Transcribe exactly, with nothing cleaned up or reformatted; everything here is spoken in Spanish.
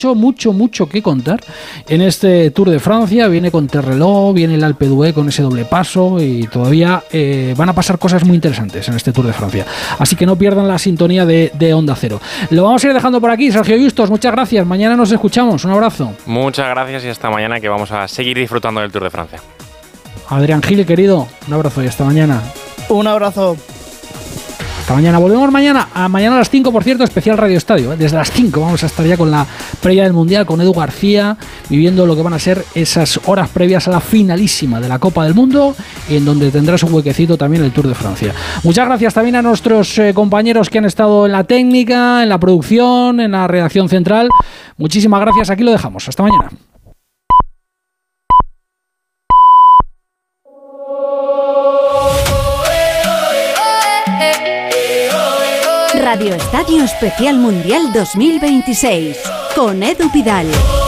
Mucho, mucho, mucho que contar en este Tour de Francia. Viene con Terreló, viene el Alpe d'Huez con ese doble paso y todavía eh, van a pasar cosas muy interesantes en este Tour de Francia. Así que no pierdan la sintonía de, de Onda Cero. Lo vamos a ir dejando por aquí. Sergio Yustos, muchas gracias. Mañana nos escuchamos. Un abrazo. Muchas gracias y hasta mañana, que vamos a seguir disfrutando del Tour de Francia. Adrián Gil, querido, un abrazo y hasta mañana. Un abrazo. Hasta mañana. Volvemos mañana, a mañana a las cinco, por cierto, especial Radio Estadio. ¿eh? Desde las cinco vamos a estar ya con la previa del Mundial, con Edu García, viviendo lo que van a ser esas horas previas a la finalísima de la Copa del Mundo, en donde tendrás un huequecito también el Tour de Francia. Muchas gracias también a nuestros eh, compañeros que han estado en la técnica, en la producción, en la redacción central. Muchísimas gracias. Aquí lo dejamos. Hasta mañana. Radio Estadio Especial Mundial dos mil veintiséis con Edu Pidal.